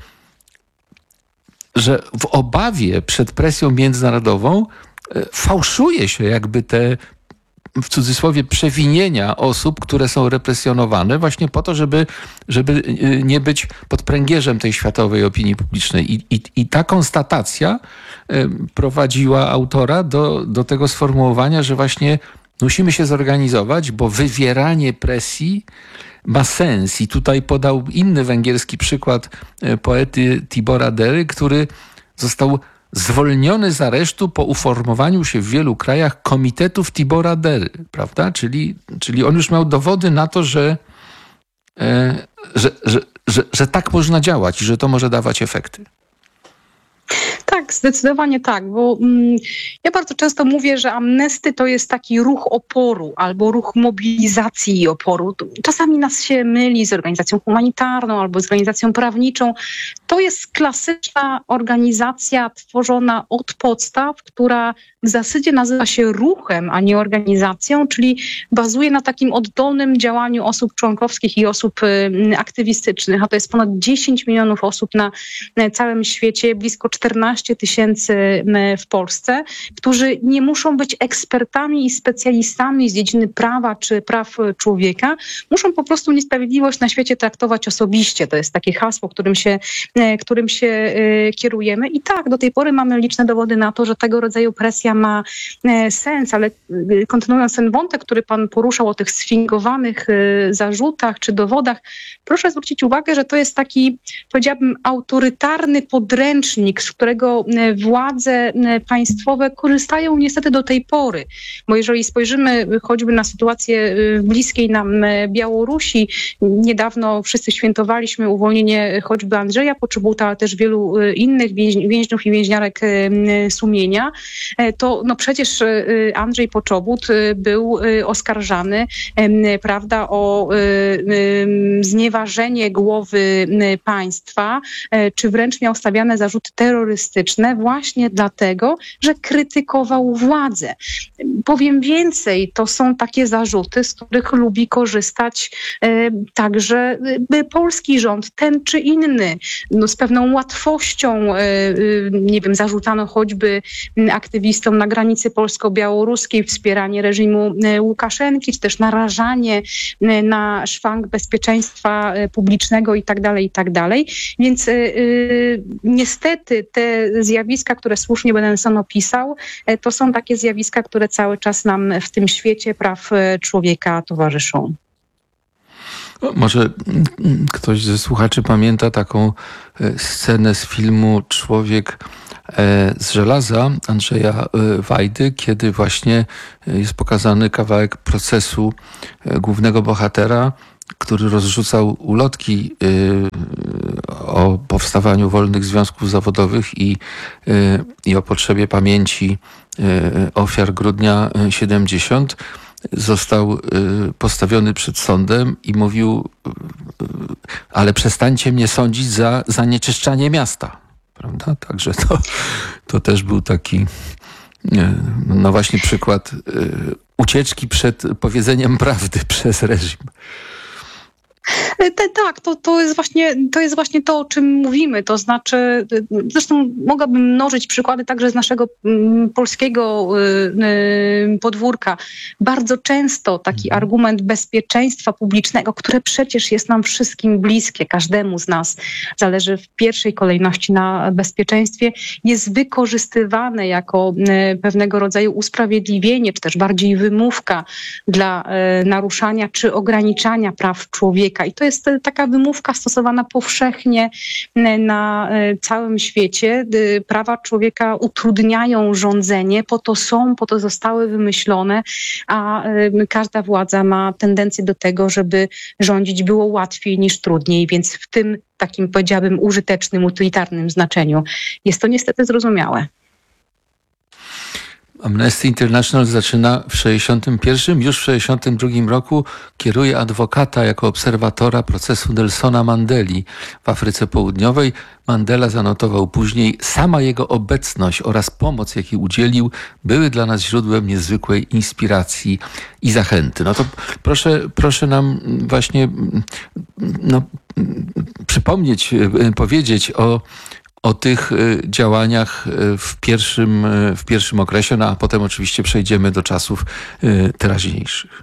w obawie przed presją międzynarodową fałszuje się jakby te, w cudzysłowie, przewinienia osób, które są represjonowane właśnie po to, żeby nie być pod pręgierzem tej światowej opinii publicznej. I ta konstatacja prowadziła autora do tego sformułowania, że właśnie musimy się zorganizować, bo wywieranie presji ma sens. I tutaj podał inny węgierski przykład poety Tibora Dery, który został zwolniony z aresztu po uformowaniu się w wielu krajach komitetów Tibora Dery, prawda? Czyli on już miał dowody na to, że tak można działać i że to może dawać efekty. Tak, zdecydowanie tak, bo ja bardzo często mówię, że amnesty to jest taki ruch oporu albo ruch mobilizacji i oporu. Czasami nas się myli z organizacją humanitarną albo z organizacją prawniczą. To jest klasyczna organizacja tworzona od podstaw, która w zasadzie nazywa się ruchem, a nie organizacją, czyli bazuje na takim oddolnym działaniu osób członkowskich i osób aktywistycznych, a to jest ponad 10 milionów osób na całym świecie, blisko 14 tysięcy w Polsce, którzy nie muszą być ekspertami i specjalistami z dziedziny prawa czy praw człowieka. Muszą po prostu niesprawiedliwość na świecie traktować osobiście. To jest takie hasło, którym się kierujemy. I tak, do tej pory mamy liczne dowody na to, że tego rodzaju presja ma sens, ale kontynuując ten wątek, który pan poruszał o tych sfingowanych zarzutach czy dowodach, proszę zwrócić uwagę, że to jest taki, powiedziałabym, autorytarny podręcznik, z którego władze państwowe korzystają niestety do tej pory. Bo jeżeli spojrzymy choćby na sytuację bliskiej nam Białorusi, niedawno wszyscy świętowaliśmy uwolnienie choćby Andrzeja Poczobuta, ale też wielu innych więźniów i więźniarek sumienia, to przecież Andrzej Poczobut był oskarżany, prawda, o znieważenie głowy państwa, czy wręcz miał stawiane zarzuty terroryzmu terrorystyczne właśnie dlatego, że krytykował władzę. Powiem więcej, to są takie zarzuty, z których lubi korzystać także polski rząd, ten czy inny. No, z pewną łatwością, nie wiem, zarzucano choćby aktywistom na granicy polsko-białoruskiej wspieranie reżimu Łukaszenki, czy też narażanie na szwank bezpieczeństwa publicznego i tak dalej. Więc niestety te zjawiska, które słusznie Benenson opisał, to są takie zjawiska, które cały czas nam w tym świecie praw człowieka towarzyszą. Może ktoś ze słuchaczy pamięta taką scenę z filmu Człowiek z żelaza Andrzeja Wajdy, kiedy właśnie jest pokazany kawałek procesu głównego bohatera, który rozrzucał ulotki o powstawaniu wolnych związków zawodowych i o potrzebie pamięci ofiar Grudnia 70. Został postawiony przed sądem i mówił: ale przestańcie mnie sądzić za zanieczyszczanie miasta. Prawda? Także to też był taki no właśnie przykład ucieczki przed powiedzeniem prawdy przez reżim. Tak, to jest właśnie to, o czym mówimy. To znaczy, zresztą mogłabym mnożyć przykłady także z naszego polskiego podwórka. Bardzo często taki argument bezpieczeństwa publicznego, które przecież jest nam wszystkim bliskie, każdemu z nas zależy w pierwszej kolejności na bezpieczeństwie, jest wykorzystywany jako pewnego rodzaju usprawiedliwienie, czy też bardziej wymówka dla naruszania czy ograniczania praw człowieka. I to jest taka wymówka stosowana powszechnie na całym świecie. Prawa człowieka utrudniają rządzenie, po to zostały wymyślone, a każda władza ma tendencję do tego, żeby rządzić było łatwiej niż trudniej, więc w tym takim, powiedziałabym, użytecznym, utylitarnym znaczeniu jest to niestety zrozumiałe. Amnesty International zaczyna w 61, już w 62 roku kieruje adwokata jako obserwatora procesu Nelsona Mandeli w Afryce Południowej. Mandela zanotował później: sama jego obecność oraz pomoc, jakiej udzielił, były dla nas źródłem niezwykłej inspiracji i zachęty. No to proszę nam właśnie przypomnieć, powiedzieć o tych działaniach w pierwszym okresie, no a potem oczywiście przejdziemy do czasów teraźniejszych.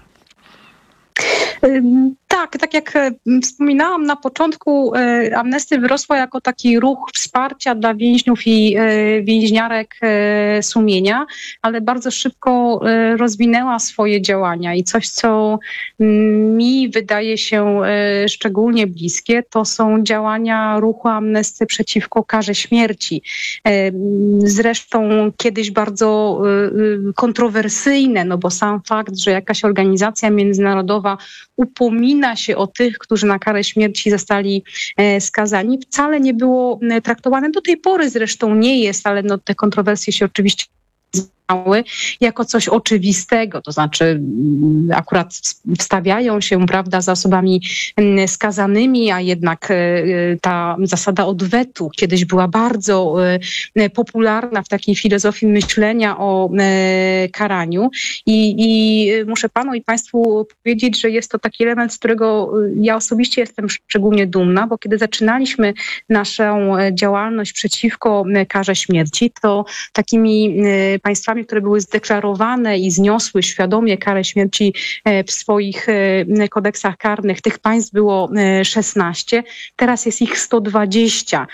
Tak jak wspominałam na początku, Amnesty wyrosła jako taki ruch wsparcia dla więźniów i więźniarek sumienia, ale bardzo szybko rozwinęła swoje działania i coś, co mi wydaje się szczególnie bliskie, to są działania ruchu Amnesty przeciwko karze śmierci. Zresztą kiedyś bardzo kontrowersyjne, no bo sam fakt, że jakaś organizacja międzynarodowa upomina się o tych, którzy na karę śmierci zostali skazani, wcale nie było traktowane. Do tej pory zresztą nie jest, ale te kontrowersje się oczywiście jako coś oczywistego, to znaczy akurat wstawiają się, prawda, za osobami skazanymi, a jednak ta zasada odwetu kiedyś była bardzo popularna w takiej filozofii myślenia o karaniu i muszę panu i państwu powiedzieć, że jest to taki element, z którego ja osobiście jestem szczególnie dumna, bo kiedy zaczynaliśmy naszą działalność przeciwko karze śmierci, to takimi państwami, które były zdeklarowane i zniosły świadomie karę śmierci w swoich kodeksach karnych, tych państw było 16, teraz jest ich 120,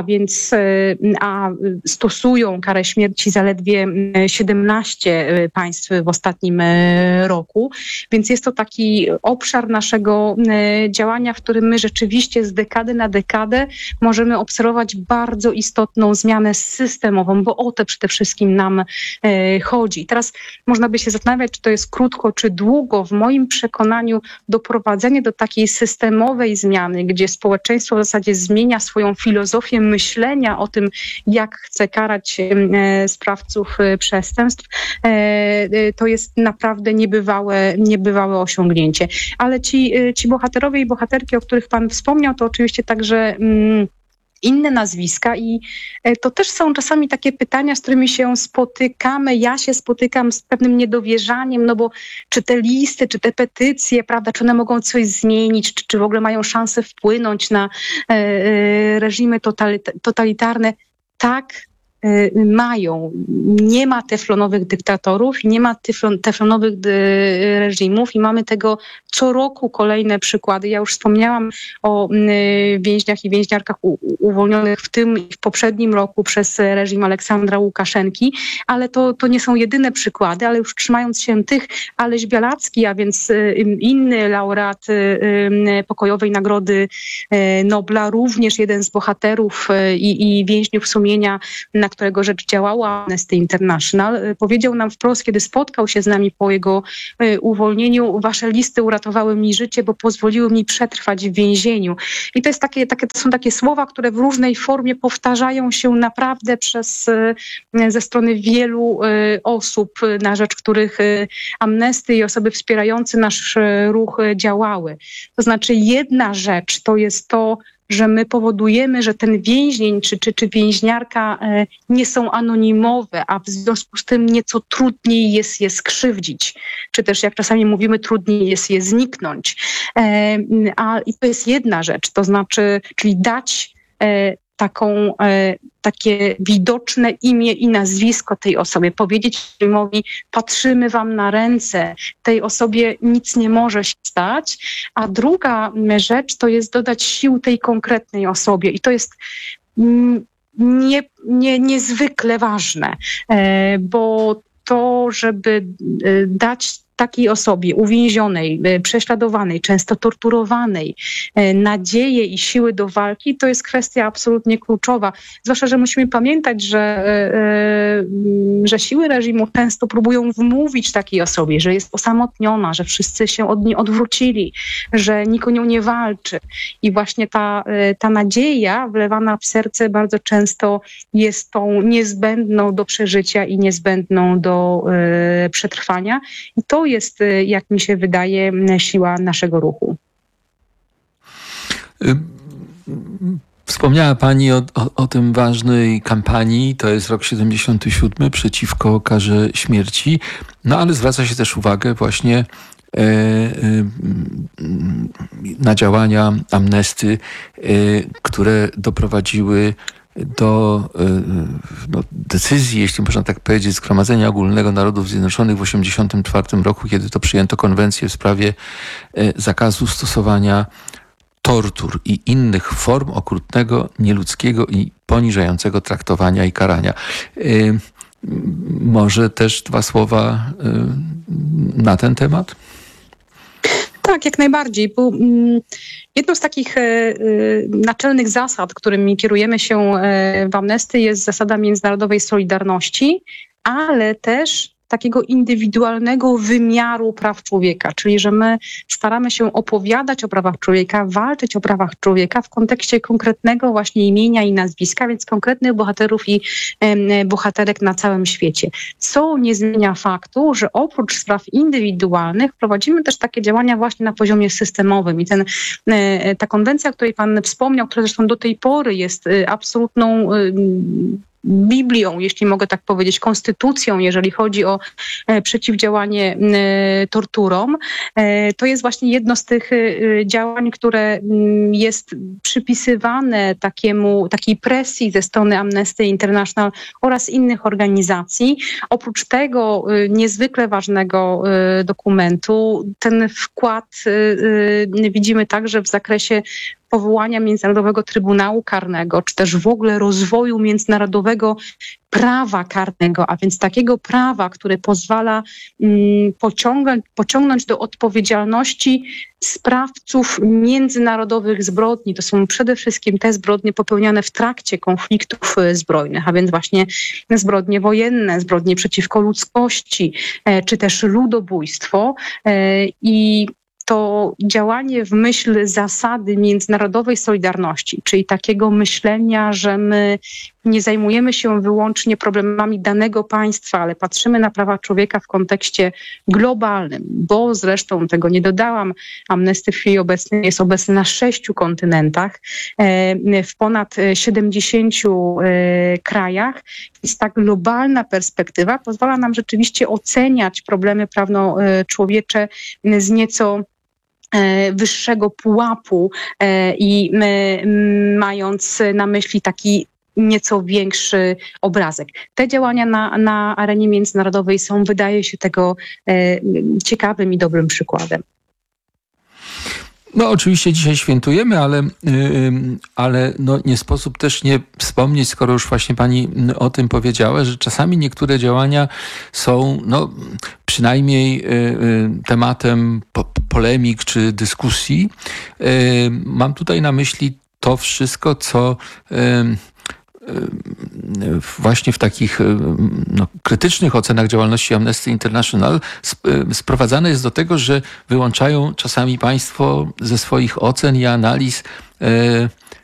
a stosują karę śmierci zaledwie 17 państw w ostatnim roku, więc jest to taki obszar naszego działania, w którym my rzeczywiście z dekady na dekadę możemy obserwować bardzo istotną zmianę systemową, bo o to przede wszystkim nam chodzi. Teraz można by się zastanawiać, czy to jest krótko, czy długo. W moim przekonaniu doprowadzenie do takiej systemowej zmiany, gdzie społeczeństwo w zasadzie zmienia swoją filozofię myślenia o tym, jak chce karać sprawców przestępstw, to jest naprawdę niebywałe osiągnięcie. Ale ci bohaterowie i bohaterki, o których pan wspomniał, to oczywiście także inne nazwiska i to też są czasami takie pytania, z którymi się spotykamy. Ja się spotykam z pewnym niedowierzaniem, no bo czy te listy, czy te petycje, prawda, czy one mogą coś zmienić, czy w ogóle mają szansę wpłynąć na reżimy totalitarne? Tak, mają. Nie ma teflonowych dyktatorów, nie ma teflonowych reżimów i mamy tego co roku kolejne przykłady. Ja już wspomniałam o więźniach i więźniarkach uwolnionych w tym i w poprzednim roku przez reżim Aleksandra Łukaszenki, ale to nie są jedyne przykłady, ale już trzymając się tych, Aleś Białacki, a więc inny laureat pokojowej Nagrody Nobla, również jeden z bohaterów i więźniów sumienia, na którego rzecz działała Amnesty International, powiedział nam wprost, kiedy spotkał się z nami po jego uwolnieniu: wasze listy uratowały mi życie, bo pozwoliły mi przetrwać w więzieniu. I to jest to są takie słowa, które w różnej formie powtarzają się naprawdę ze strony wielu osób, na rzecz których Amnesty i osoby wspierające nasz ruch działały. To znaczy, jedna rzecz to jest to, że my powodujemy, że ten więzień czy więźniarka nie są anonimowe, a w związku z tym nieco trudniej jest je skrzywdzić. Czy też, jak czasami mówimy, trudniej jest je zniknąć. I to jest jedna rzecz, to znaczy, czyli dać takie widoczne imię i nazwisko tej osobie, powiedzieć reżimowi: patrzymy wam na ręce, tej osobie nic nie może się stać. A druga rzecz to jest dodać sił tej konkretnej osobie i to jest niezwykle ważne, bo to, żeby dać takiej osobie uwięzionej, prześladowanej, często torturowanej nadzieję i siły do walki, to jest kwestia absolutnie kluczowa. Zwłaszcza, że musimy pamiętać, że siły reżimu często próbują wmówić takiej osobie, że jest osamotniona, że wszyscy się od niej odwrócili, że nikt o nią nie walczy. I właśnie ta nadzieja wlewana w serce bardzo często jest tą niezbędną do przeżycia i niezbędną do przetrwania. I to jest, jak mi się wydaje, siła naszego ruchu. Wspomniała Pani o tym ważnej kampanii, to jest rok 77 przeciwko karze śmierci, no ale zwraca się też uwagę właśnie na działania Amnesty, które doprowadziły do decyzji, jeśli można tak powiedzieć, Zgromadzenia Ogólnego Narodów Zjednoczonych w 1984 roku, kiedy to przyjęto konwencję w sprawie zakazu stosowania tortur i innych form okrutnego, nieludzkiego i poniżającego traktowania i karania. Może też 2 słowa na ten temat? Tak, jak najbardziej, bo jedną z takich naczelnych zasad, którymi kierujemy się w Amnesty, jest zasada międzynarodowej solidarności, ale też takiego indywidualnego wymiaru praw człowieka, czyli że my staramy się opowiadać o prawach człowieka, walczyć o prawach człowieka w kontekście konkretnego właśnie imienia i nazwiska, więc konkretnych bohaterów i bohaterek na całym świecie. Co nie zmienia faktu, że oprócz spraw indywidualnych prowadzimy też takie działania właśnie na poziomie systemowym i ta konwencja, o której Pan wspomniał, która zresztą do tej pory jest absolutną Biblią, jeśli mogę tak powiedzieć, konstytucją, jeżeli chodzi o przeciwdziałanie torturom. To jest właśnie jedno z tych działań, które jest przypisywane takiej presji ze strony Amnesty International oraz innych organizacji. Oprócz tego niezwykle ważnego dokumentu, ten wkład widzimy także w zakresie powołania Międzynarodowego Trybunału Karnego, czy też w ogóle rozwoju międzynarodowego prawa karnego, a więc takiego prawa, które pozwala pociągnąć do odpowiedzialności sprawców międzynarodowych zbrodni. To są przede wszystkim te zbrodnie popełniane w trakcie konfliktów zbrojnych, a więc właśnie zbrodnie wojenne, zbrodnie przeciwko ludzkości, czy też ludobójstwo. I to działanie w myśl zasady międzynarodowej solidarności, czyli takiego myślenia, że my nie zajmujemy się wyłącznie problemami danego państwa, ale patrzymy na prawa człowieka w kontekście globalnym, bo zresztą tego nie dodałam, Amnesty w chwili obecnej jest obecny na 6 kontynentach, w ponad 70 krajach. Więc ta globalna perspektywa pozwala nam rzeczywiście oceniać problemy prawno-człowiecze z nieco wyższego pułapu i mając na myśli taki nieco większy obrazek. Te działania na arenie międzynarodowej są, wydaje się, tego ciekawym i dobrym przykładem. No oczywiście dzisiaj świętujemy, ale no, nie sposób też nie wspomnieć, skoro już właśnie pani o tym powiedziała, że czasami niektóre działania są przynajmniej tematem polemik czy dyskusji. Mam tutaj na myśli to wszystko, co właśnie w takich krytycznych ocenach działalności Amnesty International sprowadzane jest do tego, że wyłączają czasami państwo ze swoich ocen i analiz